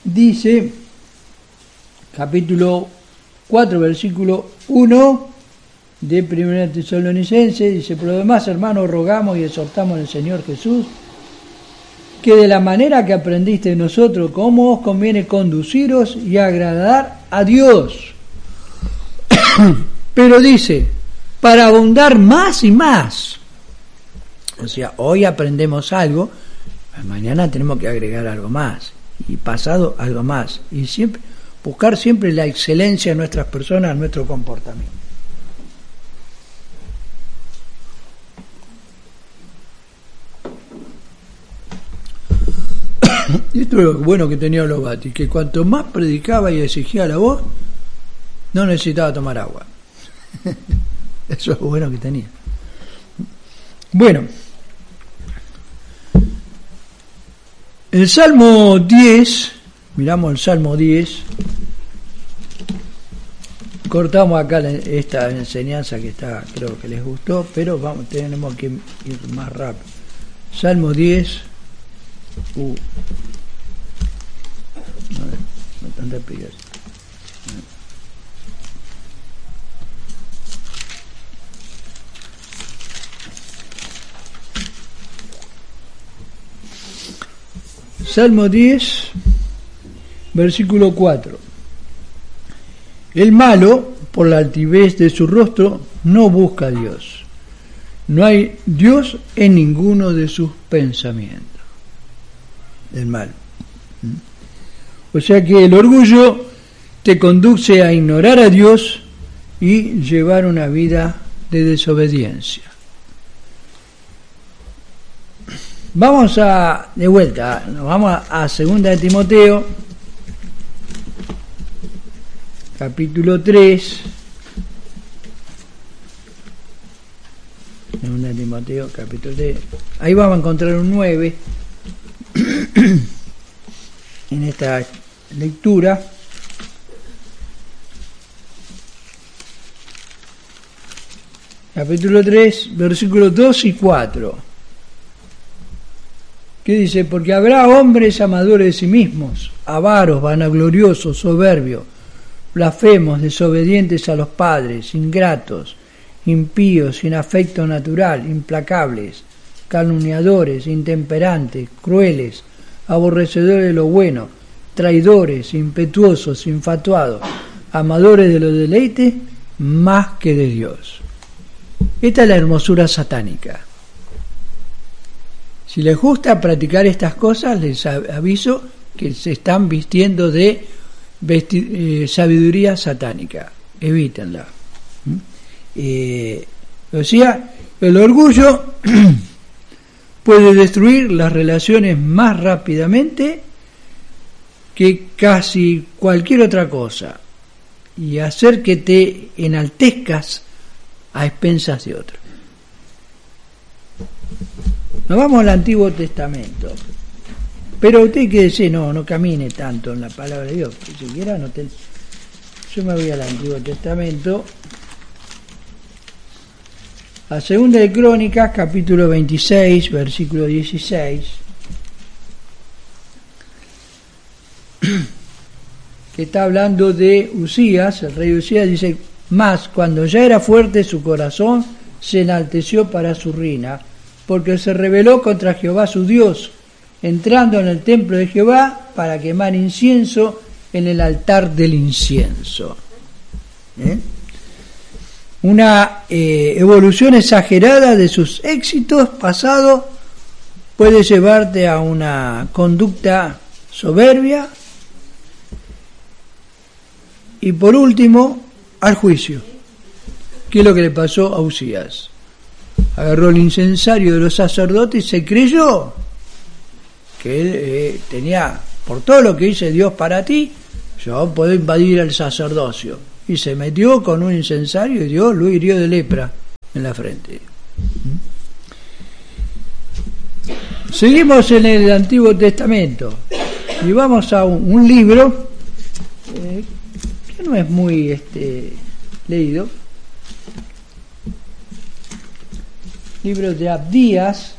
dice, capítulo 4, versículo 1 de 1 Tesalonicenses, dice: por lo demás, hermanos, rogamos y exhortamos en el Señor Jesús que de la manera que aprendiste de nosotros, cómo os conviene conduciros y agradar a Dios. Pero dice, para abundar más y más. O sea, hoy aprendemos algo, mañana tenemos que agregar algo más, y pasado algo más, y siempre buscar siempre la excelencia en nuestras personas, en nuestro comportamiento. Y esto es lo bueno que tenía Lobati, que cuanto más predicaba y exigía la voz, no necesitaba tomar agua. Eso es lo bueno que tenía. Bueno, el Salmo 10, miramos el Salmo 10, cortamos acá esta enseñanza que está, creo que les gustó, pero tenemos que ir más rápido. Salmo 10, no tan rápido. Salmo 10, versículo 4. El malo, por la altivez de su rostro, no busca a Dios. No hay Dios en ninguno de sus pensamientos. El malo. O sea que el orgullo te conduce a ignorar a Dios y llevar una vida de desobediencia. Vamos de vuelta, nos vamos a 2 de Timoteo, capítulo 3. 2 de Timoteo, capítulo 3. Ahí vamos a encontrar un 9 en esta lectura. Capítulo 3, versículos 2 y 4. ¿Qué dice? Porque habrá hombres amadores de sí mismos, avaros, vanagloriosos, soberbios, blasfemos, desobedientes a los padres, ingratos, impíos, sin afecto natural, implacables, calumniadores, intemperantes, crueles, aborrecedores de lo bueno, traidores, impetuosos, infatuados, amadores de los deleites más que de Dios. Esta es la hermosura satánica. Si les gusta practicar estas cosas, les aviso que se están vistiendo de sabiduría satánica. Evítenla. O sea, el orgullo puede destruir las relaciones más rápidamente que casi cualquier otra cosa y hacer que te enaltezcas a expensas de otros. Nos vamos al Antiguo Testamento, pero usted que dice, no camine tanto en la palabra de Dios, si siquiera yo me voy al Antiguo Testamento, a 2 de Crónicas, capítulo 26, versículo 16, que está hablando de Usías. El rey Usías dice: mas cuando ya era fuerte su corazón, se enalteció para su ruina, porque se rebeló contra Jehová su Dios, entrando en el templo de Jehová para quemar incienso en el altar del incienso. Una evolución exagerada de sus éxitos pasados puede llevarte a una conducta soberbia y, por último, al juicio. ¿Qué es lo que le pasó a Usías? Agarró el incensario de los sacerdotes y se creyó que él tenía, por todo lo que dice Dios para ti, yo puedo invadir el sacerdocio. Y se metió con un incensario y Dios lo hirió de lepra en la frente. Seguimos en el Antiguo Testamento y vamos a un libro que no es muy leído. Libro de Abdías,